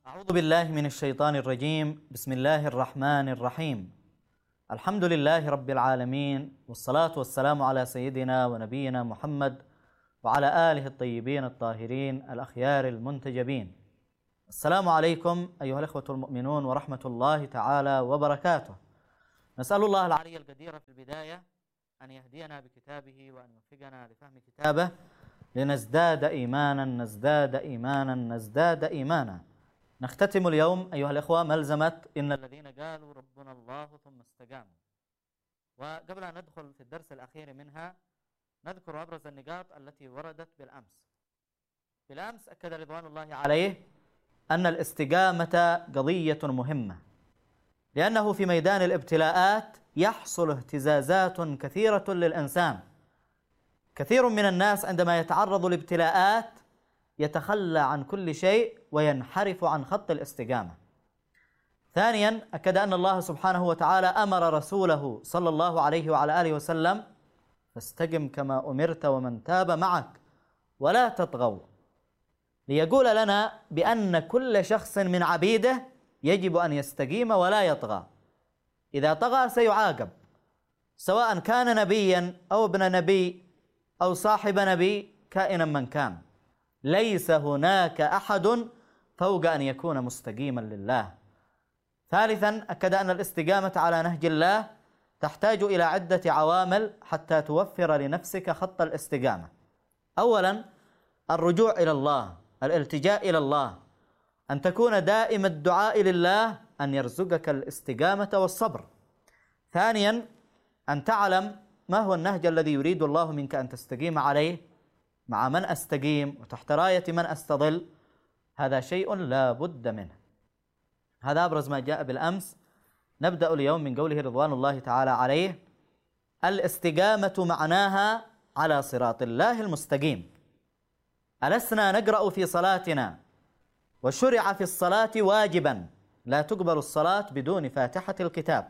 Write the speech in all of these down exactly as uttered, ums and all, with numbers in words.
أعوذ بالله من الشيطان الرجيم. بسم الله الرحمن الرحيم. الحمد لله رب العالمين، والصلاة والسلام على سيدنا ونبينا محمد وعلى آله الطيبين الطاهرين الأخيار المنتجبين. السلام عليكم أيها الأخوة المؤمنون ورحمة الله تعالى وبركاته. نسأل الله العلي القدير في البداية أن يهدينا بكتابه وأن يوفقنا لفهم كتابه لنزداد إيمانا نزداد إيمانا نزداد إيمانا. نختتم اليوم أيها الإخوة ملزمة إن الذين قالوا ربنا الله ثم استقاموا. وقبل أن ندخل في الدرس الأخير منها نذكر أبرز النقاط التي وردت بالأمس. بالأمس أكد رضوان الله عليه أن الاستقامة قضية مهمة، لأنه في ميدان الابتلاءات يحصل اهتزازات كثيرة للإنسان. كثير من الناس عندما يتعرض لابتلاءات يتخلى عن كل شيء وينحرف عن خط الاستقامة. ثانيا أكد أن الله سبحانه وتعالى أمر رسوله صلى الله عليه وعلى آله وسلم فاستقم كما أمرت ومن تاب معك ولا تطغوا، ليقول لنا بأن كل شخص من عبيده يجب أن يستقيم ولا يطغى. إذا طغى سيعاقب، سواء كان نبيا أو ابن نبي أو صاحب نبي كائنا من كان. ليس هناك أحد فوق أن يكون مستقيما لله. ثالثا أكد أن الاستقامة على نهج الله تحتاج إلى عدة عوامل حتى توفر لنفسك خط الاستقامة. أولا الرجوع إلى الله، الالتجاء إلى الله، أن تكون دائم الدعاء لله أن يرزقك الاستقامة والصبر. ثانيا أن تعلم ما هو النهج الذي يريد الله منك أن تستقيم عليه، مع من أستقيم وتحت راية من أستظل. هذا شيء لا بد منه. هذا أبرز ما جاء بالأمس. نبدأ اليوم من قوله رضوان الله تعالى عليه: الاستقامة معناها على صراط الله المستقيم. ألسنا نقرأ في صلاتنا وشرع في الصلاة واجبا لا تقبل الصلاة بدون فاتحة الكتاب،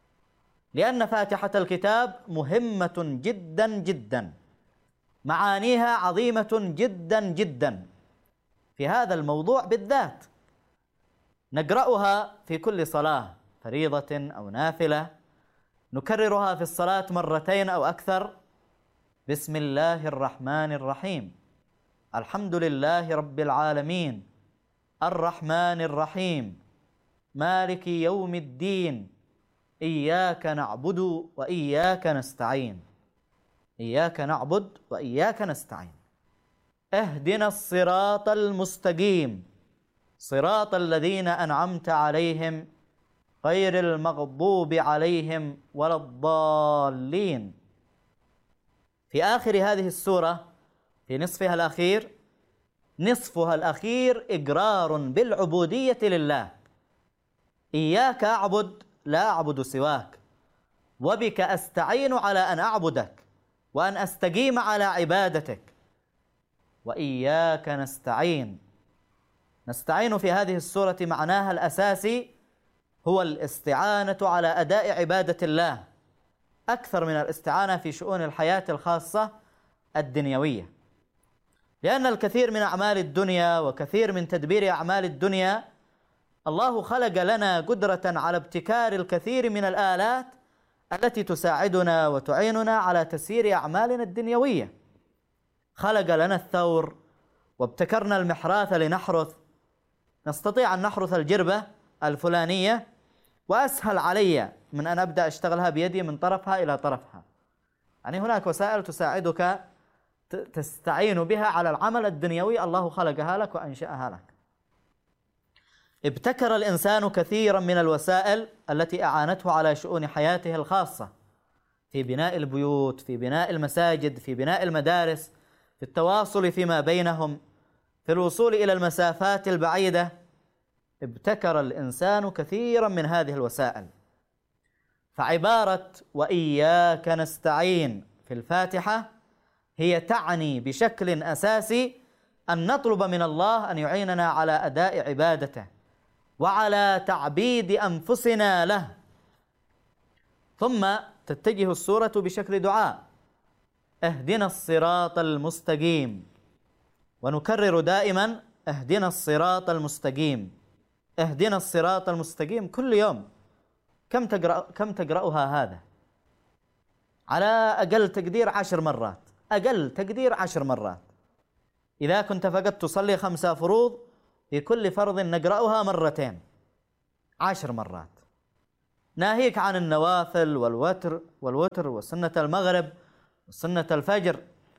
لأن فاتحة الكتاب مهمة جدا جدا، معانيها عظيمة جدا جدا. في هذا الموضوع بالذات نقرأها في كل صلاة، فريضة أو نافلة، نكررها في الصلاة مرتين أو أكثر. بسم الله الرحمن الرحيم، الحمد لله رب العالمين، الرحمن الرحيم، مالك يوم الدين، إياك نعبد وإياك نستعين، إياك نعبد وإياك نستعين، اهدنا الصراط المستقيم، صراط الذين أنعمت عليهم غير المغضوب عليهم ولا الضالين. في آخر هذه السورة في نصفها الأخير نصفها الأخير إقرار بالعبودية لله. إياك أعبد لا أعبد سواك، وبك أستعين على أن أعبدك وأن أستقيم على عبادتك، وإياك نستعين. نستعين في هذه السورة معناها الأساسي هو الاستعانة على أداء عبادة الله أكثر من الاستعانة في شؤون الحياة الخاصة الدنيوية، لأن الكثير من أعمال الدنيا وكثير من تدبير أعمال الدنيا الله خلق لنا قدرة على ابتكار الكثير من الآلات التي تساعدنا وتعيننا على تسيير أعمالنا الدنيوية. خلق لنا الثور وابتكرنا المحراث لنحرث. نستطيع أن نحرث الجربة الفلانية وأسهل علي من أن أبدأ أشتغلها بيدي من طرفها إلى طرفها. يعني هناك وسائل تساعدك تستعين بها على العمل الدنيوي، الله خلقها لك وأنشأها لك. ابتكر الإنسان كثيرا من الوسائل التي أعانته على شؤون حياته الخاصة، في بناء البيوت، في بناء المساجد، في بناء المدارس، في التواصل فيما بينهم، في الوصول إلى المسافات البعيدة. ابتكر الإنسان كثيرا من هذه الوسائل. فعبارة وإياك نستعين في الفاتحة هي تعني بشكل أساسي أن نطلب من الله أن يعيننا على أداء عبادته وعلى تعبيد أنفسنا له. ثم تتجه السورة بشكل دعاء: اهدنا الصراط المستقيم. ونكرر دائما اهدنا الصراط المستقيم. اهدنا الصراط المستقيم كل يوم. كم تقرأ كم تقرأها هذا؟ على أقل تقدير عشر مرات، أقل تقدير عشر مرات. إذا كنت فقط تصلي خمسة فروض، في كل فرض نقرأها مرتين، عشر مرات. ناهيك عن النوافل والوتر والوتر وسنة المغرب وسنة الفجر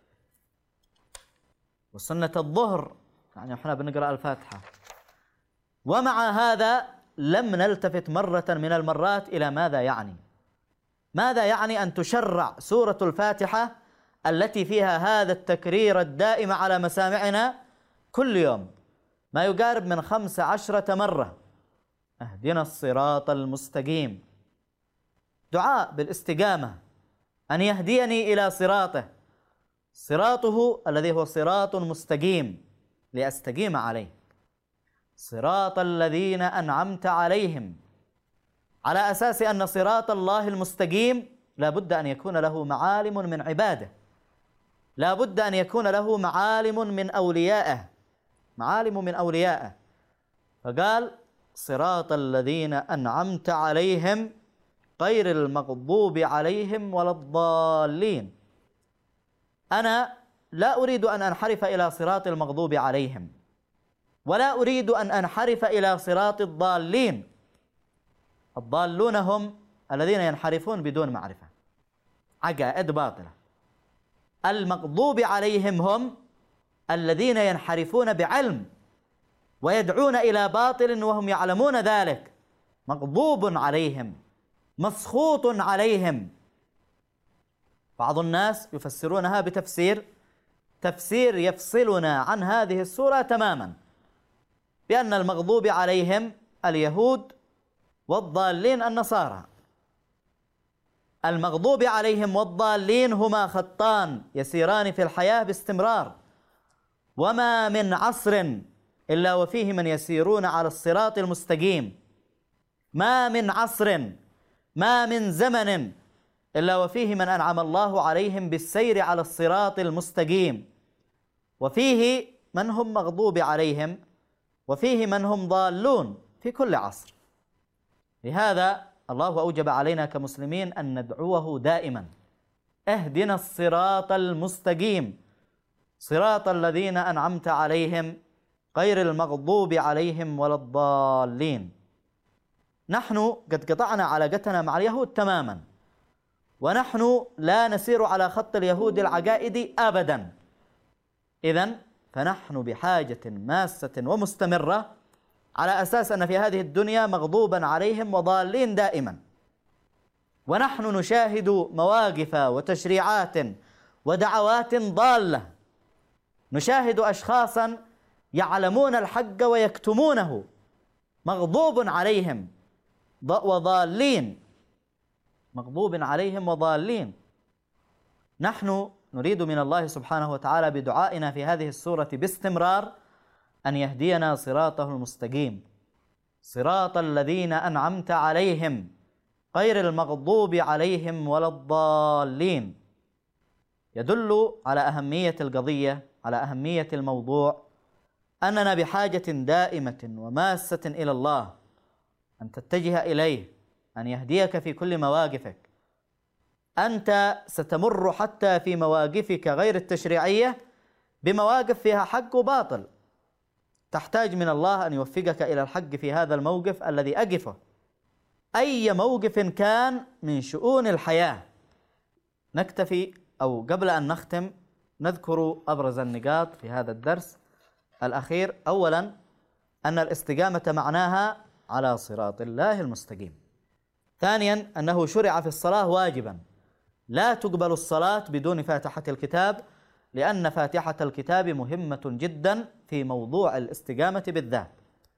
وسنة الظهر، يعني احنا بنقرأ الفاتحة. ومع هذا لم نلتفت مرة من المرات إلى ماذا يعني. ماذا يعني أن تشرع سورة الفاتحة التي فيها هذا التكرير الدائم على مسامعنا كل يوم، ما يقارب من خمس عشرة مرة. اهدنا الصراط المستقيم، دعاء بالاستقامة، أن يهديني إلى صراطه، صراطه الذي هو صراط مستقيم لأستقيم عليه، صراط الذين أنعمت عليهم، على أساس أن صراط الله المستقيم لا بد أن يكون له معالم من عباده، لا بد أن يكون له معالم من أوليائه، معالم من أوليائه. فقال صراط الذين أنعمت عليهم غير المغضوب عليهم ولا الضالين. أنا لا أريد أن أنحرف إلى صراط المغضوب عليهم، ولا أريد أن أنحرف إلى صراط الضالين. الضالون هم الذين ينحرفون بدون معرفة، عقائد باطلة. المغضوب عليهم هم الذين ينحرفون بعلم ويدعون إلى باطل وهم يعلمون ذلك، مغضوب عليهم، مسخوط عليهم. بعض الناس يفسرونها بتفسير تفسير يفصلنا عن هذه السورة تماما، بأن المغضوب عليهم اليهود والضالين النصارى. المغضوب عليهم والضالين هما خطان يسيران في الحياة باستمرار، وما من عصر إلا وفيه من يسيرون على الصراط المستقيم، ما من عصر، ما من زمن إلا وفيه من أنعم الله عليهم بالسير على الصراط المستقيم، وفيه من هم مغضوب عليهم وفيه من هم ضالون في كل عصر. لهذا الله أوجب علينا كمسلمين أن ندعوه دائما، اهدنا الصراط المستقيم، صراط الذين أنعمت عليهم غير المغضوب عليهم ولا الضالين. نحن قد قطعنا علاقتنا مع اليهود تماما، ونحن لا نسير على خط اليهود العقائدي أبدا. إذن فنحن بحاجة ماسة ومستمرة، على أساس أن في هذه الدنيا مغضوبا عليهم وضالين دائما، ونحن نشاهد مواقف وتشريعات ودعوات ضالة، نشاهد أشخاصا يعلمون الحق ويكتمونه، مغضوب عليهم وضالين، مغضوب عليهم وضالين. نحن نريد من الله سبحانه وتعالى بدعائنا في هذه السورة باستمرار أن يهدينا صراطه المستقيم، صراط الذين أنعمت عليهم غير المغضوب عليهم ولا الضالين. يدل على أهمية القضية، على أهمية الموضوع، أننا بحاجة دائمة وماسة إلى الله، أن تتجه إليه، أن يهديك في كل مواقفك. أنت ستمر حتى في مواقفك غير التشريعية بمواقف فيها حق وباطل، تحتاج من الله أن يوفقك إلى الحق في هذا الموقف الذي أقفه، أي موقف كان من شؤون الحياة. نكتفي أو قبل أن نختم نذكر أبرز النقاط في هذا الدرس الأخير. أولا، أن الاستقامة معناها على صراط الله المستقيم. ثانيا، أنه شرع في الصلاة واجبا، لا تقبل الصلاة بدون فاتحة الكتاب، لأن فاتحة الكتاب مهمة جدا في موضوع الاستقامة بالذات.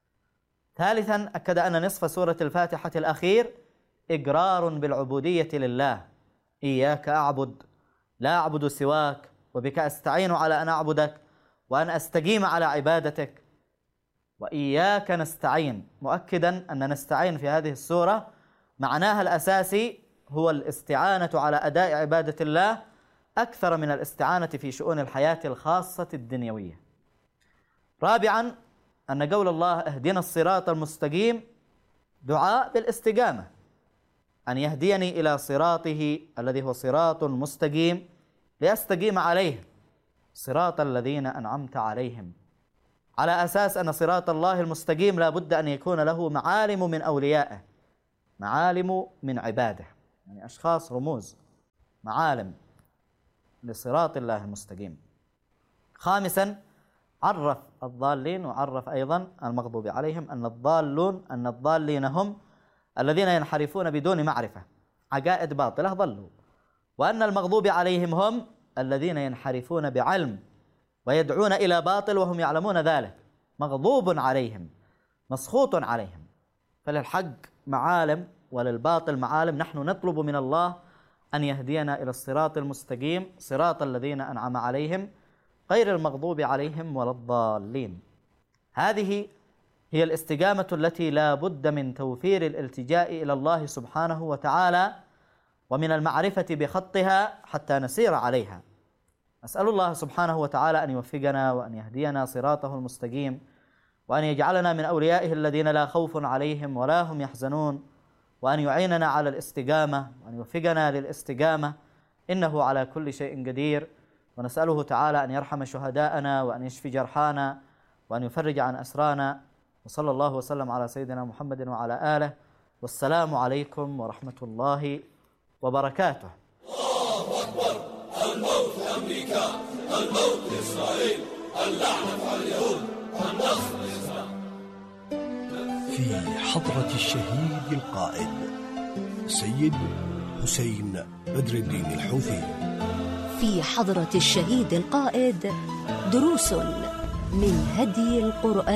ثالثا، أكد أن نصف سورة الفاتحة الأخير إقرار بالعبودية لله، إياك أعبد لا أعبد سواك وبك أستعين على أن أعبدك وأن أستقيم على عبادتك، وإياك نستعين، مؤكدا أن نستعين في هذه السورة معناها الأساسي هو الاستعانة على أداء عبادة الله أكثر من الاستعانة في شؤون الحياة الخاصة الدنيوية. رابعا، أن قول الله اهدنا الصراط المستقيم دعاء بالاستقامة، أن يهديني إلى صراطه الذي هو صراط مستقيم لأستقيم عليه، صراط الذين أنعمت عليهم، على أساس أن صراط الله المستقيم لا بد أن يكون له معالم من أوليائه، معالم من عباده، يعني أشخاص رموز معالم لصراط الله المستقيم. خامسا عرف الضالين وعرف أيضا المغضوب عليهم أن الضالون أن الضالين هم الذين ينحرفون بدون معرفة، عقائد باطلة ضلوا، وأن المغضوب عليهم هم الذين ينحرفون بعلم ويدعون إلى باطل وهم يعلمون ذلك، مغضوب عليهم مسخوط عليهم. فللحق معالم وللباطل معالم، نحن نطلب من الله أن يهدينا إلى الصراط المستقيم، صراط الذين أنعم عليهم غير المغضوب عليهم ولا الضالين. هذه هي الاستقامة التي لا بد من توفير الالتجاء إلى الله سبحانه وتعالى ومن المعرفة بخطها حتى نسير عليها. أسأل الله سبحانه وتعالى أن يوفقنا وأن يهدينا صراطه المستقيم، وأن يجعلنا من أوليائه الذين لا خوف عليهم ولا هم يحزنون، وأن يعيننا على الاستقامة وأن يوفقنا للاستقامة، إنه على كل شيء قدير. ونسأله تعالى أن يرحم شهداءنا وأن يشفي جرحانا وأن يفرج عن أسرانا. وصلى الله وسلم على سيدنا محمد وعلى آله، والسلام عليكم ورحمة الله وبركاته. الله أكبر. الموت لأمريكا، الموت لإسرائيل، اللعنة على اليهود، النصر للإسلام. في حضرة الشهيد القائد سيد حسين بدر الدين الحوثي. في حضرة الشهيد القائد دروس من هدي القرآن.